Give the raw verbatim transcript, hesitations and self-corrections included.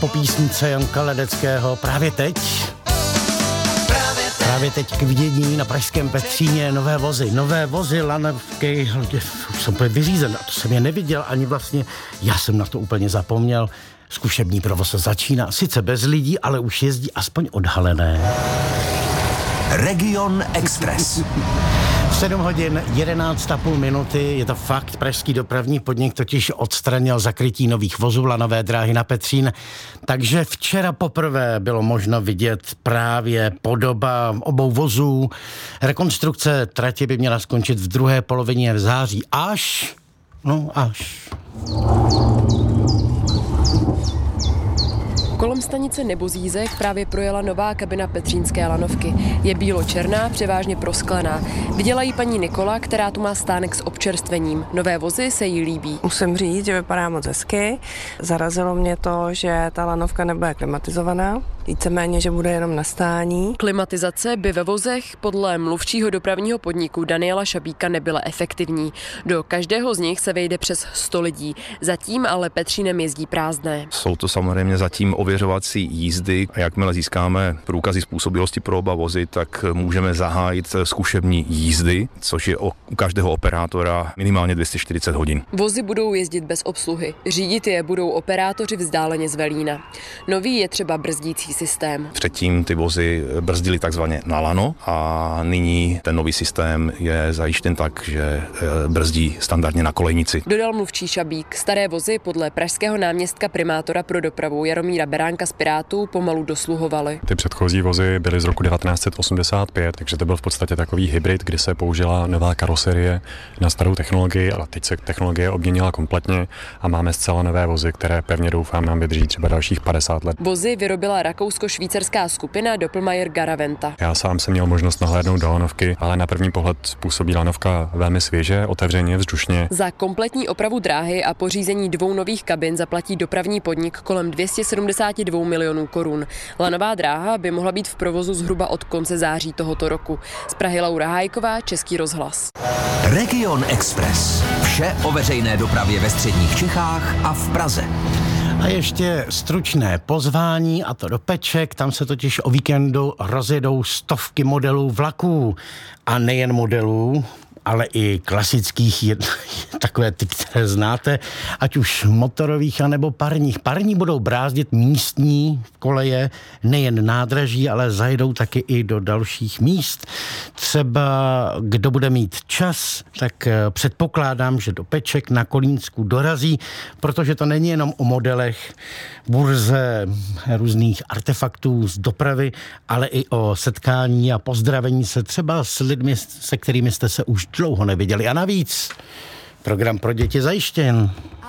po písnice Janka Ledeckého právě teď. Právě teď k vidění na pražském Petříně nové vozy. Nové vozy lanovky, už jsem úplně vyřízen, a to jsem je neviděl ani vlastně, já jsem na to úplně zapomněl. Zkušební provoz se začíná, sice bez lidí, ale už jezdí aspoň odhalené. Region Express. sedm hodin jedenáct a půl minuty, je to fakt, pražský dopravní podnik totiž odstranil zakrytí nových vozů lanové dráhy na Petřín, takže včera poprvé bylo možno vidět právě podoba obou vozů. Rekonstrukce trati by měla skončit v druhé polovině září, až, no až. Kolem stanice Nebozízek právě projela nová kabina petřínské lanovky. Je bílo-černá, převážně prosklená. Viděla ji paní Nikola, která tu má stánek s občerstvením. Nové vozy se jí líbí. Musím říct, že vypadá moc hezky. Zarazilo mě to, že ta lanovka nebude klimatizovaná. Víceméně, že bude jenom na stání. Klimatizace by ve vozech podle mluvčího dopravního podniku Daniela Šabíka nebyla efektivní. Do každého z nich se vejde přes sto lidí. Zatím ale Petřínem jezdí prázdné. Jsou to samozřejmě zatím ověřovací jízdy a jakmile získáme průkazy způsobilosti pro oba vozy, tak můžeme zahájit zkušební jízdy, což je u každého operátora minimálně dvě stě čtyřicet hodin. Vozy budou jezdit bez obsluhy. Řídit je budou operátoři vzdáleně z velína. Nový je třeba brzdící systém. Předtím ty vozy brzdily takzvaně na lano a nyní ten nový systém je zajištěn tak, že brzdí standardně na kolejnici. Dodal mluvčí Šabík. Staré vozy podle pražského náměstka primátora pro dopravu Jaromíra Beránka z Pirátů pomalu dosluhovaly. Ty předchozí vozy byly z roku devatenáct set osmdesát pět, takže to byl v podstatě takový hybrid, kdy se použila nová karoserie na starou technologii, ale teď se technologie obměnila kompletně a máme zcela nové vozy, které pevně doufám nám vydrží třeba dalších padesát let. Vozy vyrobila rakousko-švýcarská skupina Doppelmayr Garaventa. Já sám jsem měl možnost nahlédnout do lanovky, ale na první pohled působí lanovka velmi svěže, otevřeně, vzdušně. Za kompletní opravu dráhy a pořízení dvou nových kabin zaplatí dopravní podnik kolem dvě stě sedmdesát dva milionů korun. Lanová dráha by mohla být v provozu zhruba od konce září tohoto roku. Z Prahy Laura Hájková, Český rozhlas. Region Express. Vše o veřejné dopravě ve středních Čechách a v Praze. A ještě stručné pozvání, a to do Peček, tam se totiž o víkendu rozjedou stovky modelů vlaků. A nejen modelů, ale i klasických, je, takové ty, které znáte, ať už motorových, anebo parních. Parní budou brázdit místní koleje, nejen nádraží, ale zajedou taky i do dalších míst. Třeba kdo bude mít čas, tak předpokládám, že do Peček na Kolínsku dorazí, protože to není jenom o modelech, burze různých artefaktů z dopravy, ale i o setkání a pozdravení se třeba s lidmi, se kterými jste se už dlouho neviděli. A navíc program pro děti zajištěn.